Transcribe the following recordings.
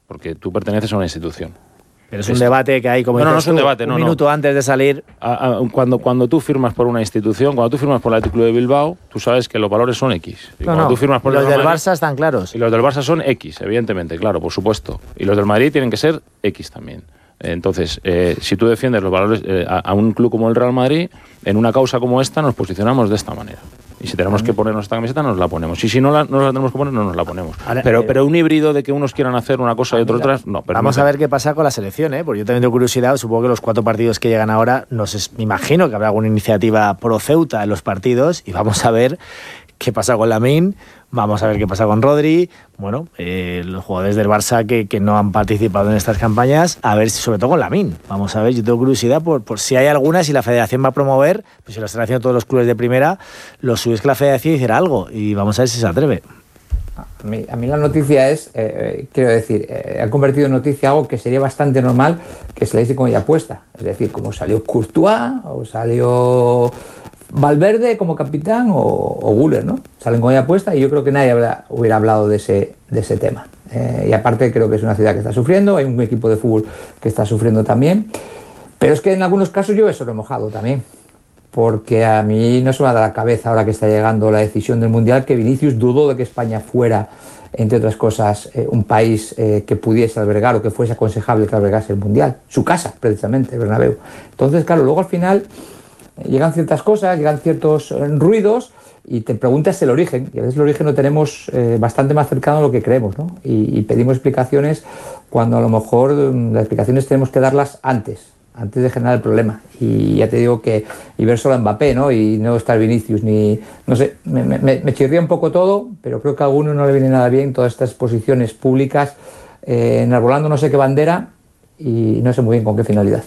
porque tú perteneces a una institución. Pero es un debate que hay como no es un debate, un minuto antes de salir. Cuando tú firmas por una institución, cuando tú firmas por el Athletic Club de Bilbao, tú sabes que los valores son X. Y cuando tú firmas por los el del Madrid, Barça están claros. Y los del Barça son X, evidentemente, claro, por supuesto. Y los del Madrid tienen que ser X también. Entonces, si tú defiendes los valores a un club como el Real Madrid, en una causa como esta nos posicionamos de esta manera. Y si tenemos que ponernos esta camiseta, nos la ponemos. Y si no la tenemos que poner, no nos la ponemos. Ahora, pero un híbrido de que unos quieran hacer una cosa y otros otras, no. Vamos a ver qué pasa con la selección, porque yo también tengo curiosidad. Supongo que los 4 partidos que llegan ahora, me imagino que habrá alguna iniciativa pro Ceuta en los partidos, y vamos a ver qué pasa con Lamine, vamos a ver qué pasa con Rodri, los jugadores del Barça que no han participado en estas campañas, a ver si, sobre todo con Lamine, vamos a ver, yo tengo curiosidad por si hay alguna, si la federación va a promover, pues si lo están haciendo todos los clubes de primera, lo suyo es que la federación hiciera algo, y vamos a ver si se atreve. A mí la noticia es, quiero decir, ha convertido en noticia algo que sería bastante normal que se le dice como ya puesta, es decir, como salió Courtois o salió Valverde como capitán o Güler, ¿no? Salen con ella puesta, y yo creo que nadie hubiera hablado de ese tema. Y aparte creo que es una ciudad que está sufriendo, hay un equipo de fútbol que está sufriendo también, pero es que en algunos casos yo eso lo he mojado también, porque a mí no se me da la cabeza ahora que está llegando la decisión del Mundial que Vinicius dudó de que España fuera, entre otras cosas, un país que pudiese albergar o que fuese aconsejable que albergase el Mundial, su casa precisamente, el Bernabéu. Entonces, claro, luego al final llegan ciertas cosas, llegan ciertos ruidos y te preguntas el origen, y a veces el origen lo tenemos bastante más cercano de lo que creemos, ¿no? Y pedimos explicaciones cuando a lo mejor las explicaciones tenemos que darlas antes de generar el problema. Y ya te digo que y ver solo a Mbappé, ¿no? Y no estar Vinicius, no sé, me chirría un poco todo, pero creo que a alguno no le viene nada bien todas estas posiciones públicas enarbolando no sé qué bandera y no sé muy bien con qué finalidad.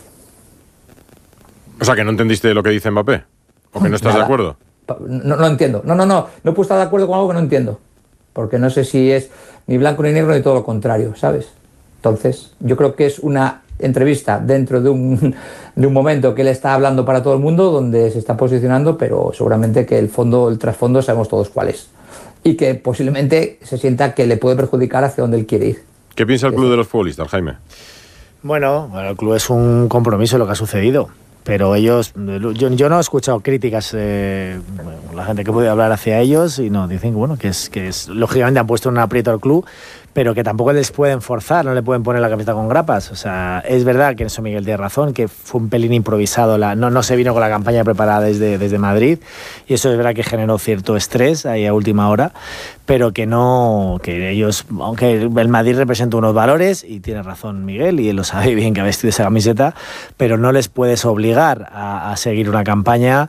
O sea, que no entendiste lo que dice Mbappé, o que no estás de acuerdo. No entiendo. No puedo estar de acuerdo con algo que no entiendo. Porque no sé si es ni blanco ni negro ni todo lo contrario, ¿sabes? Entonces, yo creo que es una entrevista dentro de un momento que él está hablando para todo el mundo, donde se está posicionando, pero seguramente que el trasfondo sabemos todos cuál es. Y que posiblemente se sienta que le puede perjudicar hacia donde él quiere ir. ¿Qué piensa el club de los futbolistas, Jaime? Bueno, el club es un compromiso lo que ha sucedido. Pero ellos, yo no he escuchado críticas, la gente que puede hablar hacia ellos, y no, dicen que es lógicamente han puesto en un aprieto al club, pero que tampoco les pueden forzar, no le pueden poner la camiseta con grapas. O sea, es verdad que en eso Miguel tiene razón, que fue un pelín improvisado, no se vino con la campaña preparada desde Madrid, y eso es verdad que generó cierto estrés ahí a última hora, pero que ellos, aunque el Madrid representa unos valores, y tiene razón Miguel, y él lo sabe bien que ha vestido esa camiseta, pero no les puedes obligar a seguir una campaña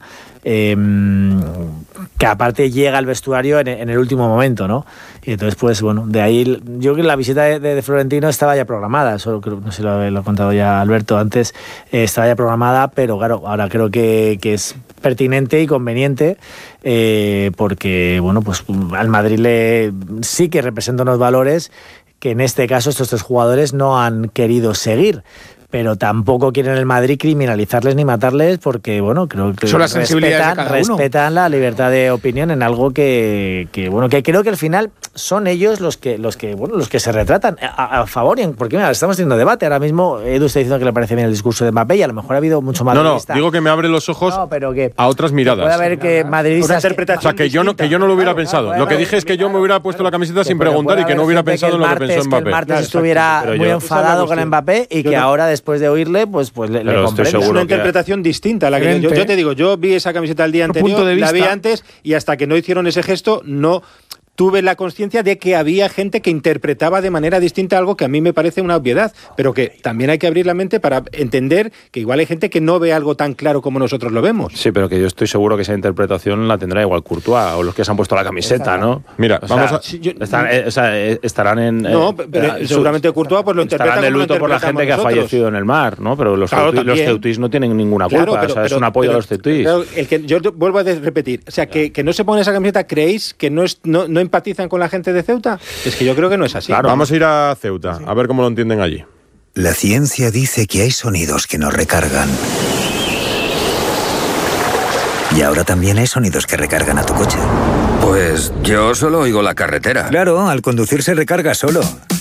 que aparte llega al vestuario en el último momento, ¿no? Y entonces, pues bueno, de ahí yo creo que la visita de Florentino estaba ya programada, eso no sé si lo ha contado ya Alberto antes, estaba ya programada, pero claro, ahora creo que es pertinente y conveniente porque, bueno, pues al Madrid sí que representa unos valores que en este caso estos 3 jugadores no han querido seguir. Pero tampoco quieren el Madrid criminalizarles ni matarles porque, bueno, creo que son las sensibilidades de cada uno. Respetan la libertad de opinión en algo que creo que al final son ellos los que se retratan a favor, porque mira, estamos teniendo debate. Ahora mismo Edu está diciendo que le parece bien el discurso de Mbappé y a lo mejor ha habido mucho más. No, digo que me abre los ojos a otras miradas. Puede haber que madridistas... O sea, que yo no lo hubiera pensado. Lo que dije es que yo me hubiera puesto la camiseta sin preguntar y que no hubiera pensado en lo que pensó Mbappé. Que el martes estuviera muy enfadado con Mbappé y que ahora después de oírle, pues le comprendo. Es una interpretación distinta a la que yo te digo. Yo vi esa camiseta el día anterior, la vi antes, y hasta que no hicieron ese gesto no tuve la conciencia de que había gente que interpretaba de manera distinta algo que a mí me parece una obviedad, pero que también hay que abrir la mente para entender que igual hay gente que no ve algo tan claro como nosotros lo vemos. Sí, pero que yo estoy seguro que esa interpretación la tendrá igual Courtois o los que se han puesto la camiseta, ¿no? Mira, estarán en... No, pero seguramente Courtois pues lo interpreta estarán de luto por la gente que ha fallecido en el mar, ¿no? Pero los ceutíes no tienen ninguna culpa, es un apoyo a los ceutíes. Yo vuelvo a repetir, o sea, que no se pone esa camiseta, ¿creéis que no empatizan con la gente de Ceuta? Es que yo creo que no es así. Claro. Vamos a ir a Ceuta, a ver cómo lo entienden allí. La ciencia dice que hay sonidos que nos recargan. Y ahora también hay sonidos que recargan a tu coche. Pues yo solo oigo la carretera. Claro, al conducir se recarga solo.